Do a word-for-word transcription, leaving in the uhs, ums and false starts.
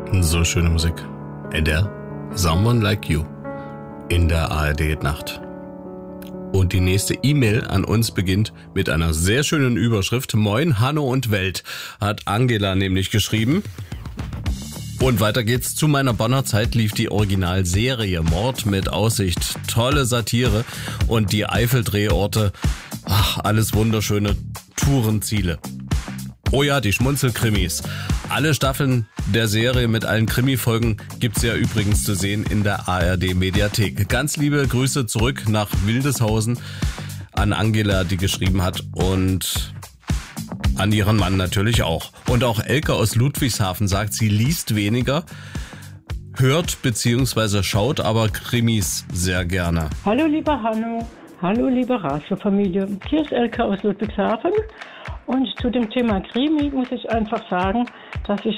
So schöne Musik. Adele, Someone Like You in der A R D-Nacht. Und die nächste E-Mail an uns beginnt mit einer sehr schönen Überschrift. Moin, Hanno und Welt, hat Angela nämlich geschrieben. Und weiter geht's. Zu meiner Bonner Zeit lief die Originalserie Mord mit Aussicht. Tolle Satire und die Eifeldrehorte. Ach, alles wunderschöne Tourenziele. Oh ja, die Schmunzelkrimis. Alle Staffeln der Serie mit allen Krimifolgen gibt's ja übrigens zu sehen in der A R D-Mediathek. Ganz liebe Grüße zurück nach Wildeshausen an Angela, die geschrieben hat, und an ihren Mann natürlich auch. Und auch Elke aus Ludwigshafen sagt, sie liest weniger, hört bzw. schaut aber Krimis sehr gerne. Hallo lieber Hanno, hallo liebe Radio-Familie. Hier ist Elke aus Ludwigshafen. Und zu dem Thema Krimi muss ich einfach sagen, dass ich